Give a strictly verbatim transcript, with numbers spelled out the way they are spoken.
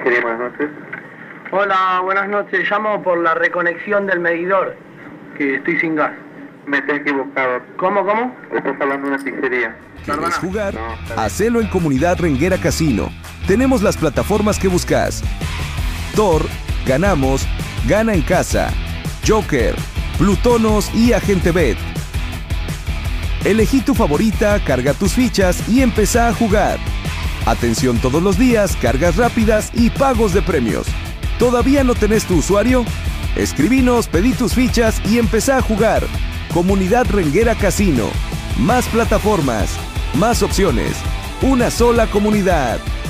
Pizzería, buenas noches. Hola, buenas noches. Llamo por la reconexión del medidor, que estoy sin gas. Me he equivocado. ¿Cómo, cómo? Estás hablando de una pizzería. ¿Quieres jugar? No, Hacelo en Comunidad Renguera Casino. Tenemos las plataformas que buscas. Thor, Ganamos, Gana en Casa, Joker, Plutonos y Agente Bet. Elegí tu favorita, carga tus fichas y empezá a jugar. Atención todos los días, cargas rápidas y pagos de premios. ¿Todavía no tenés tu usuario? Escribinos, pedí tus fichas y empezá a jugar. Comunidad Renguera Casino. Más plataformas, más opciones. Una sola comunidad.